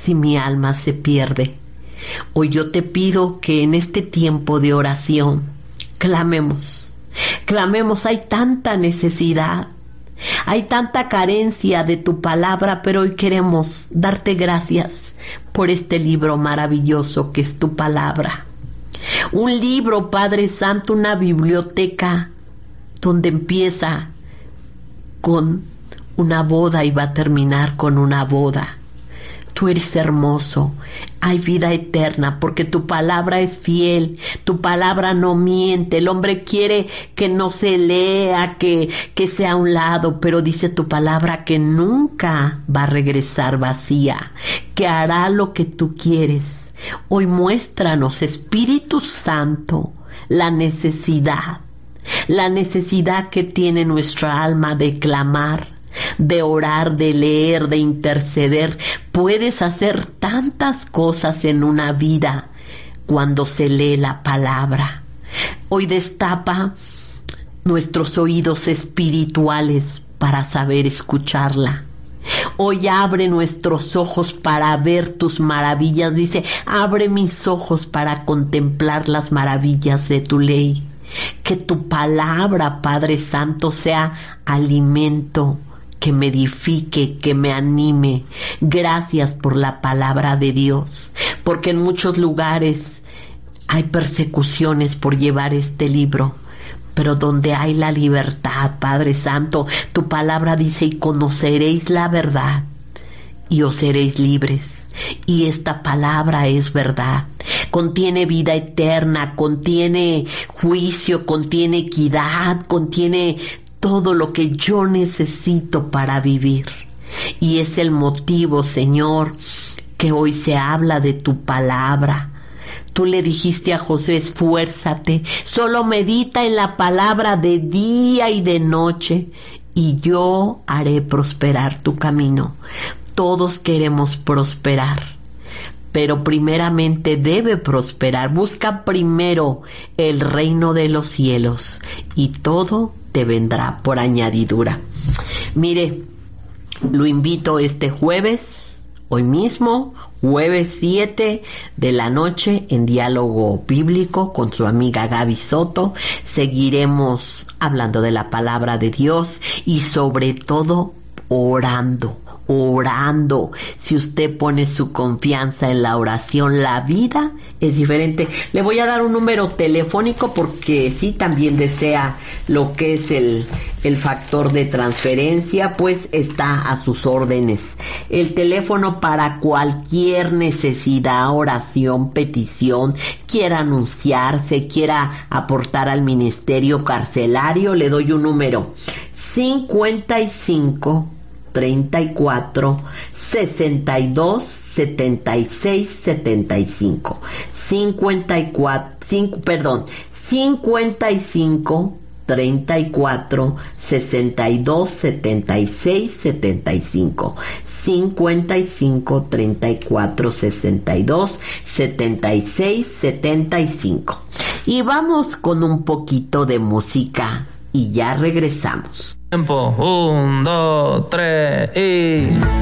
si mi alma se pierde. Hoy yo te pido que en este tiempo de oración clamemos, hay tanta necesidad, hay tanta carencia de tu palabra, pero hoy queremos darte gracias por este libro maravilloso que es tu palabra. Un libro, Padre Santo, una biblioteca donde empieza con una boda y va a terminar con una boda. Tú eres hermoso, hay vida eterna porque tu palabra es fiel, tu palabra no miente. El hombre quiere que no se lea, que sea a un lado, pero dice tu palabra que nunca va a regresar vacía, que hará lo que tú quieres. Hoy muéstranos, Espíritu Santo, la necesidad que tiene nuestra alma de clamar, de orar, de leer, de interceder. Puedes hacer tantas cosas en una vida cuando se lee la palabra. Hoy destapa nuestros oídos espirituales para saber escucharla. Hoy abre nuestros ojos para ver tus maravillas. Dice, abre mis ojos para contemplar las maravillas de tu ley. Que tu palabra, Padre Santo, sea alimento que me edifique, que me anime. Gracias por la palabra de Dios, porque en muchos lugares hay persecuciones por llevar este libro, pero donde hay la libertad, Padre Santo, tu palabra dice, y conoceréis la verdad, y os seréis libres. Y esta palabra es verdad, contiene vida eterna, contiene juicio, contiene equidad, contiene todo lo que yo necesito para vivir. Y es el motivo, Señor, que hoy se habla de tu palabra. Tú le dijiste a José, esfuérzate, solo medita en la palabra de día y de noche, y yo haré prosperar tu camino. Todos queremos prosperar, pero primeramente debe prosperar. Busca primero el reino de los cielos y todo te vendrá por añadidura. Mire, lo invito este jueves, hoy mismo, jueves 7 de la noche, en Diálogo Bíblico con su amiga Gaby Soto. Seguiremos hablando de la palabra de Dios y sobre todo orando. Si usted pone su confianza en la oración, la vida es diferente. Le voy a dar un número telefónico porque si también desea lo que es el factor de transferencia, pues está a sus órdenes. El teléfono para cualquier necesidad, oración, petición, quiera anunciarse, quiera aportar al ministerio carcelario, le doy un número: 55 34 62 76 75 55 34 62 76 75 55 34 62 76 75. Y vamos con un poquito de música y ya regresamos. Tiempo, 1, 2, 3 y...